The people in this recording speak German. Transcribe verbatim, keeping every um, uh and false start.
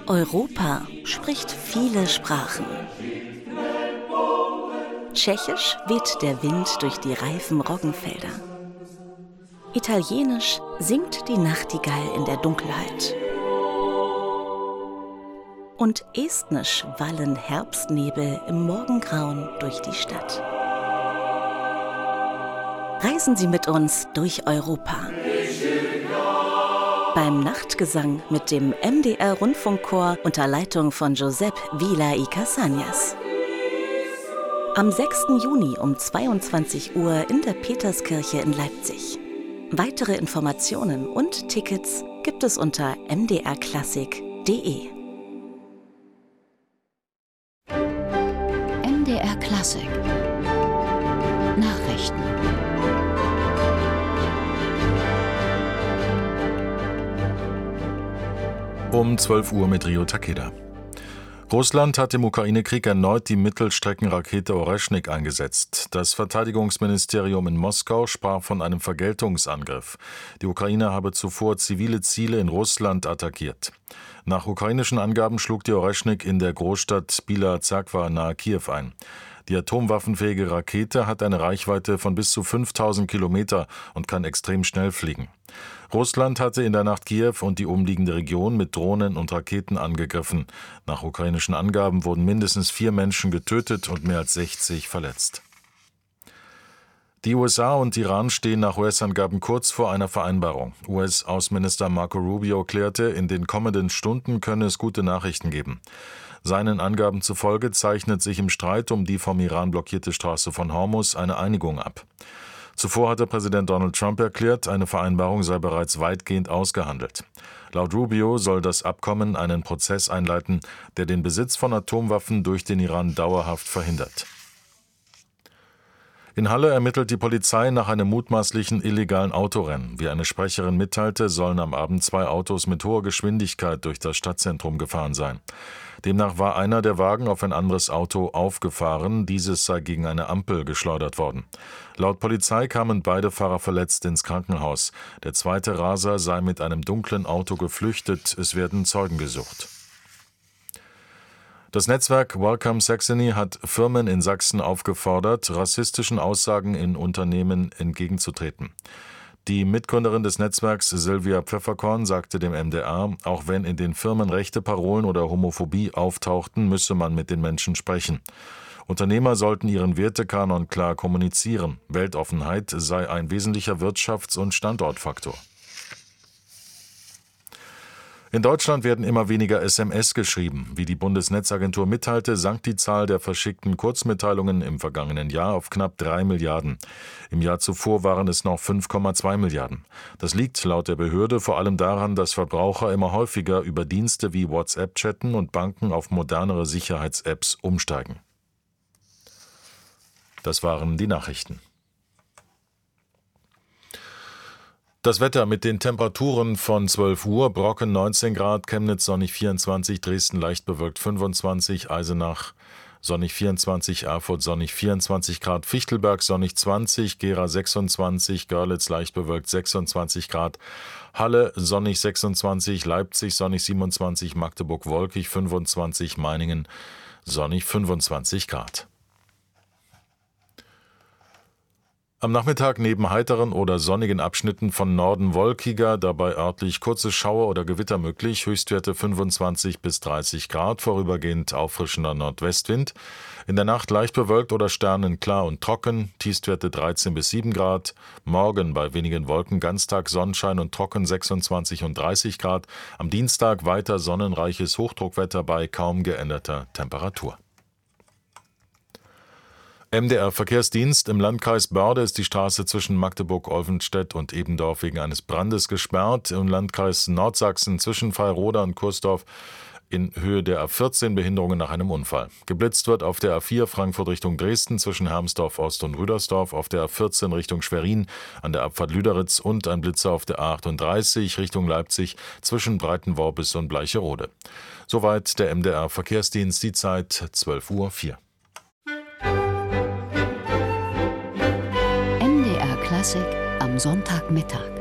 Europa spricht viele Sprachen. Tschechisch weht der Wind durch die reifen Roggenfelder. Italienisch singt die Nachtigall in der Dunkelheit. Und estnisch wallen Herbstnebel im Morgengrauen durch die Stadt. Reisen Sie mit uns durch Europa. Beim Nachtgesang mit dem M D R-Rundfunkchor unter Leitung von Josep Vila y Casañas. Am sechsten Juni um zweiundzwanzig Uhr in der Peterskirche in Leipzig. Weitere Informationen und Tickets gibt es unter m d r klassik punkt d e. M D R Klassik Nachrichten. Um zwölf Uhr mit Rio Takeda. Russland hat im Ukraine-Krieg erneut die Mittelstreckenrakete Oreschnik eingesetzt. Das Verteidigungsministerium in Moskau sprach von einem Vergeltungsangriff. Die Ukraine habe zuvor zivile Ziele in Russland attackiert. Nach ukrainischen Angaben schlug die Oreschnik in der Großstadt Bila-Zerkwa nahe Kiew ein. Die atomwaffenfähige Rakete hat eine Reichweite von bis zu fünftausend Kilometer und kann extrem schnell fliegen. Russland hatte in der Nacht Kiew und die umliegende Region mit Drohnen und Raketen angegriffen. Nach ukrainischen Angaben wurden mindestens vier Menschen getötet und mehr als sechzig verletzt. Die U S A und Iran stehen nach U S-Angaben kurz vor einer Vereinbarung. U S-Außenminister Marco Rubio klärte, in den kommenden Stunden könne es gute Nachrichten geben. Seinen Angaben zufolge zeichnet sich im Streit um die vom Iran blockierte Straße von Hormuz eine Einigung ab. Zuvor hatte Präsident Donald Trump erklärt, eine Vereinbarung sei bereits weitgehend ausgehandelt. Laut Rubio soll das Abkommen einen Prozess einleiten, der den Besitz von Atomwaffen durch den Iran dauerhaft verhindert. In Halle ermittelt die Polizei nach einem mutmaßlichen illegalen Autorennen. Wie eine Sprecherin mitteilte, sollen am Abend zwei Autos mit hoher Geschwindigkeit durch das Stadtzentrum gefahren sein. Demnach war einer der Wagen auf ein anderes Auto aufgefahren, dieses sei gegen eine Ampel geschleudert worden. Laut Polizei kamen beide Fahrer verletzt ins Krankenhaus. Der zweite Raser sei mit einem dunklen Auto geflüchtet, es werden Zeugen gesucht. Das Netzwerk Welcome Saxony hat Firmen in Sachsen aufgefordert, rassistischen Aussagen in Unternehmen entgegenzutreten. Die Mitgründerin des Netzwerks, Sylvia Pfefferkorn, sagte dem M D R, auch wenn in den Firmen rechte Parolen oder Homophobie auftauchten, müsse man mit den Menschen sprechen. Unternehmer sollten ihren Wertekanon klar kommunizieren. Weltoffenheit sei ein wesentlicher Wirtschafts- und Standortfaktor. In Deutschland werden immer weniger S M S geschrieben. Wie die Bundesnetzagentur mitteilte, sank die Zahl der verschickten Kurzmitteilungen im vergangenen Jahr auf knapp drei Milliarden. Im Jahr zuvor waren es noch fünf Komma zwei Milliarden. Das liegt laut der Behörde vor allem daran, dass Verbraucher immer häufiger über Dienste wie WhatsApp chatten und Banken auf modernere Sicherheits-Apps umsteigen. Das waren die Nachrichten. Das Wetter mit den Temperaturen von zwölf Uhr, Brocken neunzehn Grad, Chemnitz sonnig vierundzwanzig, Dresden leicht bewölkt fünfundzwanzig, Eisenach sonnig vierundzwanzig, Erfurt sonnig vierundzwanzig Grad, Fichtelberg sonnig zwanzig, Gera sechsundzwanzig, Görlitz leicht bewölkt sechsundzwanzig Grad, Halle sonnig sechsundzwanzig, Leipzig sonnig siebenundzwanzig, Magdeburg wolkig fünfundzwanzig, Meiningen sonnig fünfundzwanzig Grad. Am Nachmittag neben heiteren oder sonnigen Abschnitten von Norden wolkiger, dabei örtlich kurze Schauer oder Gewitter möglich, Höchstwerte fünfundzwanzig bis dreißig Grad, vorübergehend auffrischender Nordwestwind. In der Nacht leicht bewölkt oder sternenklar und trocken, Tiefstwerte dreizehn bis sieben Grad. Morgen bei wenigen Wolken Ganztag Sonnenschein und trocken sechsundzwanzig und dreißig Grad. Am Dienstag weiter sonnenreiches Hochdruckwetter bei kaum geänderter Temperatur. M D R-Verkehrsdienst: Im Landkreis Börde ist die Straße zwischen Magdeburg-Olvenstedt und Ebendorf wegen eines Brandes gesperrt. Im Landkreis Nordsachsen zwischen Freiroda und Kursdorf in Höhe der A vierzehn Behinderungen nach einem Unfall. Geblitzt wird auf der A vier Frankfurt Richtung Dresden zwischen Hermsdorf Ost und Rüdersdorf, auf der A vierzehn Richtung Schwerin an der Abfahrt Lüderitz und ein Blitzer auf der A achtunddreißig Richtung Leipzig zwischen Breitenworbis und Bleicherode. Soweit der M D R-Verkehrsdienst, die Zeit zwölf Uhr vier. M D R Klassik am Sonntagmittag.